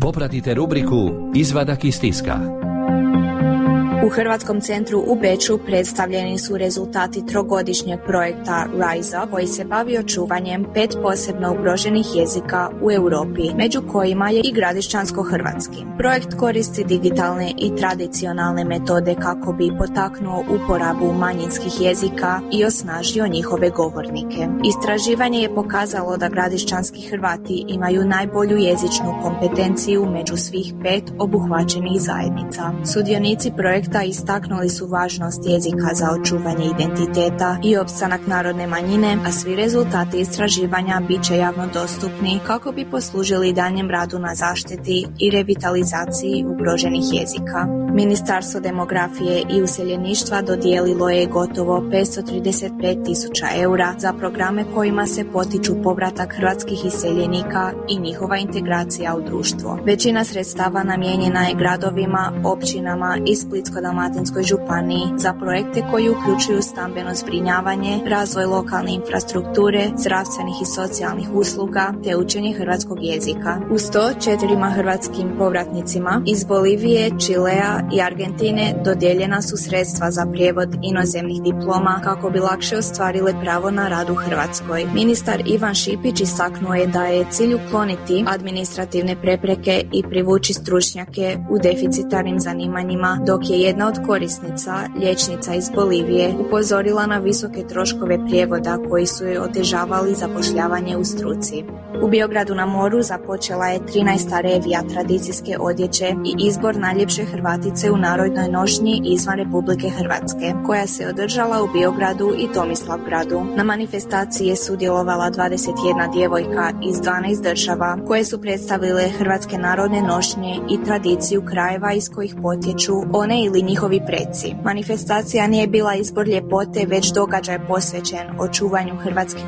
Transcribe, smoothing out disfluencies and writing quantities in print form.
Popratite rubriku Izvadak iz tiska. U Hrvatskom centru u Beču predstavljeni su rezultati trogodišnjeg projekta Rise Up koji se bavi očuvanjem 5 posebno ugroženih jezika u Europi, među kojima je i gradišćansko-hrvatski. Projekt koristi digitalne i tradicionalne metode kako bi potaknuo uporabu manjinskih jezika i osnažio njihove govornike. Istraživanje je pokazalo da gradišćanski Hrvati imaju najbolju jezičnu kompetenciju među svih 5 obuhvaćenih zajednica. Sudionici projekta istaknuli su važnost jezika za očuvanje identiteta i opstanak narodne manjine, a svi rezultati istraživanja bit će javno dostupni kako bi poslužili daljnjem radu na zaštiti i revitalizaciji ugroženih jezika. Ministarstvo demografije i useljeništva dodijelilo je gotovo 535.000 eura za programe kojima se potiču povratak hrvatskih iseljenika i njihova integracija u društvo. Većina sredstava namijenjena je gradovima, općinama i Splitsko-dalmatinskoj županiji za projekte koji uključuju stambeno zbrinjavanje, razvoj lokalne infrastrukture, zdravstvenih i socijalnih usluga te učenje hrvatskog jezika. Uz to 4 hrvatskim povratnicima iz Bolivije, Čilea i Argentine dodijeljena su sredstva za prijevod inozemnih diploma kako bi lakše ostvarile pravo na rad u Hrvatskoj. Ministar Ivan Šipić istaknuo je da je cilj ukloniti administrativne prepreke i privući stručnjake u deficitarnim zanimanjima, dok je jedna od korisnica, liječnica iz Bolivije, upozorila na visoke troškove prijevoda koji su joj otežavali zapošljavanje u struci. U Biogradu na moru započela je 13. revija tradicijske odjeće i izbor najljepše Hrvatice u narodnoj nošnji izvan Republike Hrvatske, koja se održala u Biogradu i Tomislavgradu. Na manifestaciji je sudjelovala 21 djevojka iz 12 država, koje su predstavile hrvatske narodne nošnje i tradiciju krajeva iz kojih potječu one ili njihovi preci. Manifestacija nije bila izbor ljepote, već događaj posvećen očuvanju hrvatskih